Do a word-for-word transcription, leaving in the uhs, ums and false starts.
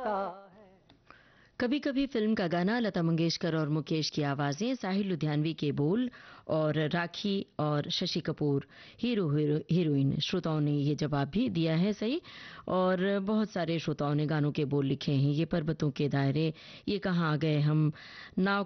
जाता है। कभी कभी फिल्म का गाना लता मंगेशकर और मुकेश की आवाजें, साहिल लुधियानवी के बोल और राखी और Shashi Kapoor hero hero heroine. श्रोताओं ने ये जवाब भी दिया है सही, और बहुत सारे श्रोताओं ने गानों के बोल लिखे हैं। ये पर्वतों के दायरे, ये कहाँ आ गए हम, नाव